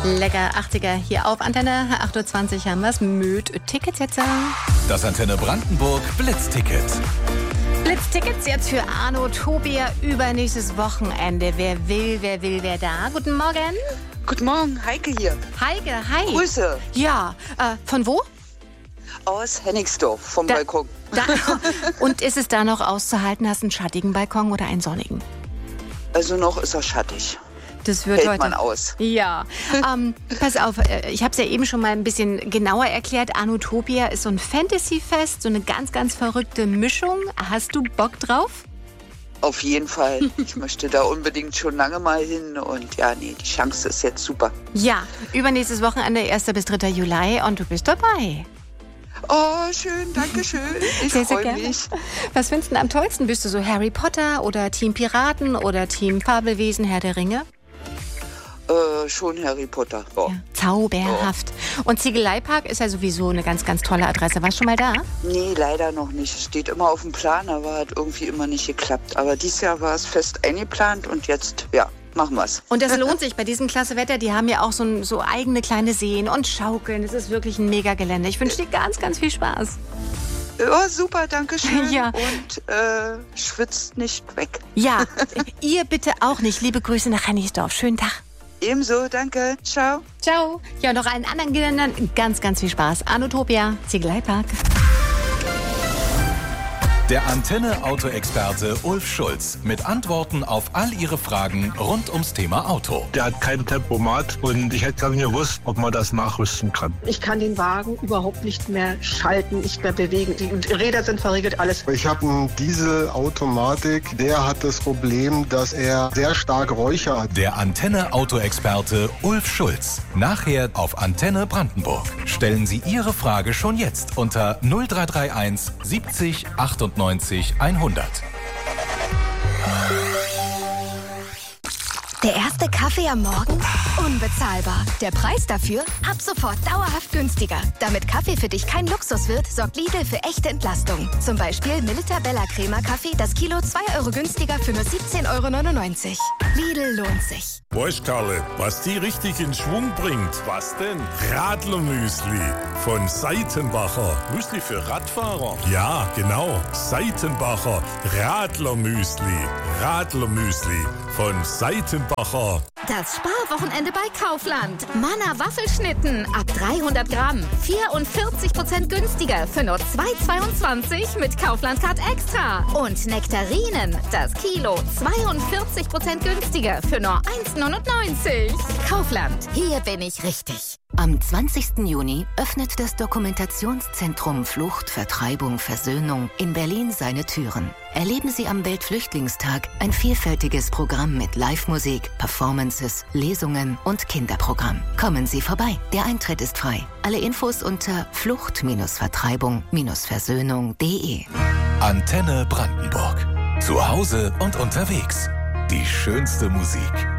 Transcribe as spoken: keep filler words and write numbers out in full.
Lecker achtziger hier auf Antenne. acht Uhr zwanzig haben wir es mit Tickets jetzt. Das Antenne Brandenburg Blitzticket. Blitztickets jetzt für Arno Tobia übernächstes Wochenende. Wer will, wer will, wer da? Guten Morgen. Guten Morgen, Heike hier. Heike, hi. Grüße. Ja, äh, von wo? Aus Hennigsdorf, vom Da- Balkon. Da, und ist es da noch auszuhalten? Hast du einen schattigen Balkon oder einen sonnigen? Also noch ist er schattig. Das wird Hält heute. man aus. Ja, ähm, pass auf, äh, ich habe es ja eben schon mal ein bisschen genauer erklärt. Anutopia ist so ein Fantasy-Fest, so eine ganz, ganz verrückte Mischung. Hast du Bock drauf? Auf jeden Fall. Ich möchte da unbedingt schon lange mal hin. Und ja, nee, die Chance ist jetzt super. Ja, übernächstes Wochenende, erster bis dritter Juli und du bist dabei. Oh, schön, danke schön. Ich Sehr, sehr freue gerne. mich. Was findest du denn am tollsten? Bist du so Harry Potter oder Team Piraten oder Team Fabelwesen, Herr der Ringe? Äh, schon Harry Potter. Oh. Ja, zauberhaft. Und Ziegeleipark ist ja sowieso eine ganz, ganz tolle Adresse. Warst du schon mal da? Nee, leider noch nicht. Es steht immer auf dem Plan, aber hat irgendwie immer nicht geklappt. Aber dieses Jahr war es fest eingeplant und jetzt, ja, machen wir es. Und das lohnt sich bei diesem klasse Wetter. Die haben ja auch so, ein, so eigene kleine Seen und Schaukeln. Es ist wirklich ein mega Gelände. Ich wünsche dir ganz, ganz viel Spaß. Ja, super, danke schön. Ja. Und äh, schwitzt nicht weg. Ja, ihr bitte auch nicht. Liebe Grüße nach Hennigsdorf. Schönen Tag. Ebenso, danke. Ciao. Ciao. Ja, und noch allen anderen Geländern ganz, ganz viel Spaß. Anutopia, Ziegeleipark. Der Antenne-Auto-Experte Ulf Schulz mit Antworten auf all Ihre Fragen rund ums Thema Auto. Der hat kein Tempomat und ich hätte gar nicht gewusst, ob man das nachrüsten kann. Ich kann den Wagen überhaupt nicht mehr schalten, nicht mehr bewegen. Die Räder sind verriegelt, alles. Ich habe einen Dieselautomatik, der hat das Problem, dass er sehr stark Räucher hat. Der Antenne-Auto-Experte Ulf Schulz. Nachher auf Antenne Brandenburg. Stellen Sie Ihre Frage schon jetzt unter null drei drei eins siebzig achtundneunzig hundert. Der erste Kaffee am Morgen? Unbezahlbar. Der Preis dafür? Ab sofort dauerhaft günstiger. Damit Kaffee für dich kein Luxus wird, sorgt Lidl für echte Entlastung. Zum Beispiel Milita Bella Crema Kaffee, das Kilo zwei Euro günstiger für nur siebzehn Euro neunundneunzig. Lidl lohnt sich. Weißt Karle, was die richtig in Schwung bringt? Was denn? Radlermüsli von Seitenbacher. Müsli für Radfahrer? Ja, genau. Seitenbacher Radlermüsli. Radlermüsli von Seitenbacher. Das Sparwochenende bei Kaufland. Manna Waffelschnitten ab dreihundert Gramm. vierundvierzig Prozent günstiger für nur zwei Euro zweiundzwanzig mit Kaufland Card Extra. Und Nektarinen, das Kilo zweiundvierzig Prozent günstiger für nur eins Euro neunundneunzig. Kaufland, hier bin ich richtig. Am zwanzigsten Juni öffnet das Dokumentationszentrum Flucht, Vertreibung, Versöhnung in Berlin seine Türen. Erleben Sie am Weltflüchtlingstag ein vielfältiges Programm mit Live-Musik, Performances, Lesungen und Kinderprogramm. Kommen Sie vorbei, der Eintritt ist frei. Alle Infos unter flucht-vertreibung versöhnung punkt de. Antenne Brandenburg. Zu Hause und unterwegs. Die schönste Musik.